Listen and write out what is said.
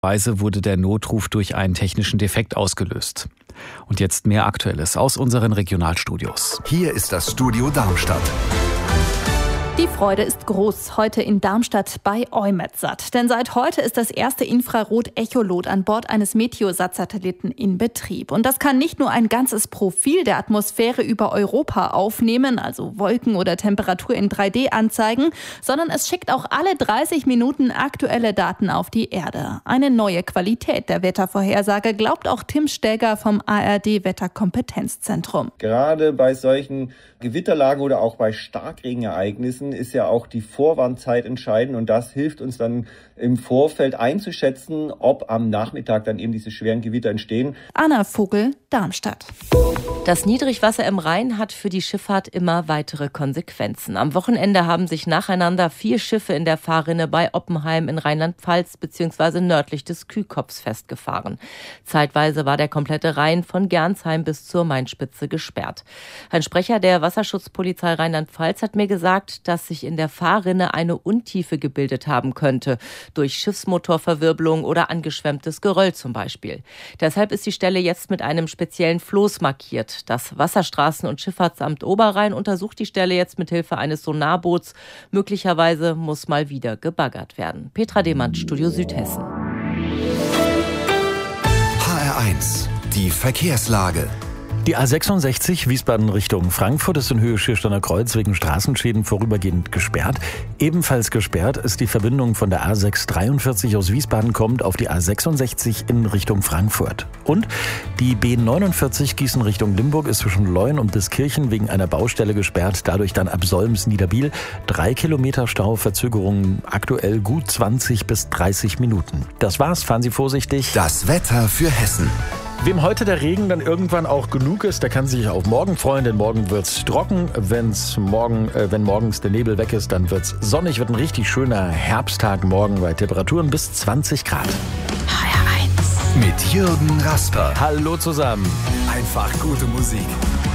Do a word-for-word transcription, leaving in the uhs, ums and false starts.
Weise wurde der Notruf durch einen technischen Defekt ausgelöst. Und jetzt mehr Aktuelles aus unseren Regionalstudios. Hier ist das Studio Darmstadt. Die Freude ist groß heute in Darmstadt bei EUMETSAT. Denn seit heute ist das erste Infrarot-Echolot an Bord eines Meteosat-Satelliten in Betrieb. Und das kann nicht nur ein ganzes Profil der Atmosphäre über Europa aufnehmen, also Wolken oder Temperatur in drei D anzeigen, sondern es schickt auch alle dreißig Minuten aktuelle Daten auf die Erde. Eine neue Qualität der Wettervorhersage, glaubt auch Tim Stäger vom A R D-Wetterkompetenzzentrum. Gerade bei solchen Gewitterlagen oder auch bei Starkregenereignissen ist ja auch die Vorwarnzeit entscheidend und das hilft uns dann im Vorfeld einzuschätzen, ob am Nachmittag dann eben diese schweren Gewitter entstehen. Anna Vogel, Darmstadt. Das Niedrigwasser im Rhein hat für die Schifffahrt immer weitere Konsequenzen. Am Wochenende haben sich nacheinander vier Schiffe in der Fahrrinne bei Oppenheim in Rheinland-Pfalz bzw. nördlich des Kühkops festgefahren. Zeitweise war der komplette Rhein von Gernsheim bis zur Mainspitze gesperrt. Ein Sprecher der Wasserschutzpolizei Rheinland-Pfalz hat mir gesagt, dass sich in der Fahrrinne eine Untiefe gebildet haben könnte, durch Schiffsmotorverwirbelung oder angeschwemmtes Geröll zum Beispiel. Deshalb ist die Stelle jetzt mit einem speziellen Floß markiert. Das Wasserstraßen- und Schifffahrtsamt Oberrhein untersucht die Stelle jetzt mit Hilfe eines Sonarboots. Möglicherweise muss mal wieder gebaggert werden. Petra Demand, Studio Südhessen. H R eins, die Verkehrslage. Die A sechsundsechzig Wiesbaden Richtung Frankfurt ist in Höhe Schiersteiner Kreuz wegen Straßenschäden vorübergehend gesperrt. Ebenfalls gesperrt ist die Verbindung von der A sechs dreiundvierzig aus Wiesbaden kommt auf die A sechsundsechzig in Richtung Frankfurt. Und die B neunundvierzig Gießen Richtung Limburg ist zwischen Leun und Diskirchen wegen einer Baustelle gesperrt. Dadurch dann ab Solms-Niederbiel drei Kilometer Stau, Verzögerungen aktuell gut zwanzig bis dreißig Minuten. Das war's, fahren Sie vorsichtig. Das Wetter für Hessen. Wem heute der Regen dann irgendwann auch genug ist, der kann sich auf morgen freuen, denn morgen wird's trocken. Wenn's morgen, äh, wenn morgens der Nebel weg ist, dann wird's sonnig. Wird ein richtig schöner Herbsttag morgen bei Temperaturen bis zwanzig Grad. H R eins mit Jürgen Rasper. Hallo zusammen. Einfach gute Musik.